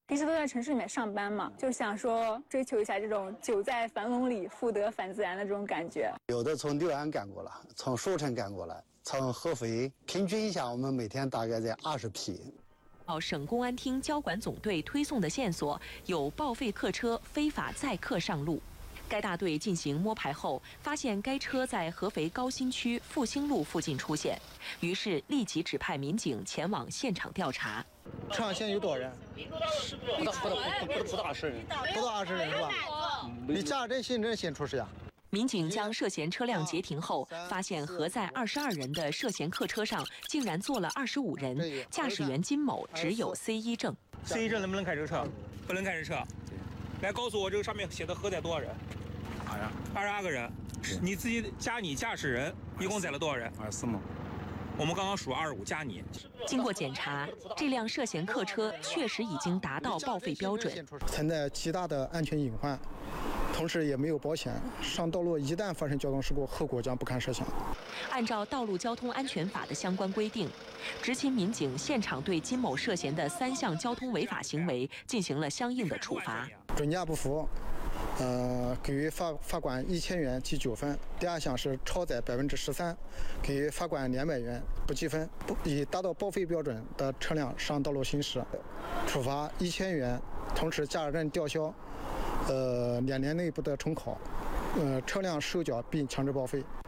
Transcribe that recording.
平时都在城市里面上班嘛，就想说追求一下这种久在樊笼里复得返自然的这种感觉。 有的从六安赶过来，从舒城赶过来，从合肥，平均一下，我们每天大概在20批。 省公安厅交管总队推送的线索有报废客车非法载客上路。该大队进行摸排后，发现该车在合肥高新区复兴路附近出现，于是立即指派民警前往现场调查。 车上现在有多少人？ 不到20人， 不到20人是吧？你驾驶证、行驶证先出示呀。 民警将涉嫌车辆截停后，发现合载22人的涉嫌客车上竟然坐了25人，驾驶员金某只有 C1证。 C1证能不能开这个车？不能开这车。来告诉我，这个上面写的合载多少人？22个人。你自己加你驾驶人，一共载了多少人？24吗？我们刚刚数25加你。 经过检查，这辆涉嫌客车确实已经达到报废标准， 存在极大的安全隐患，同时也没有保险。上道路一旦发生交通事故，后果将不堪设想。 按照《道路交通安全法》的相关规定，执勤民警现场对金某涉嫌的3项交通违法行为进行了相应的处罚。 准驾不服，给予罚款1000元记9分。第2项是超载13%，给予罚款200元不记分。已达到报废标准的车辆上道路行驶，处罚1000元，同时驾驶证吊销，2年内不得重考，车辆收缴并强制报废。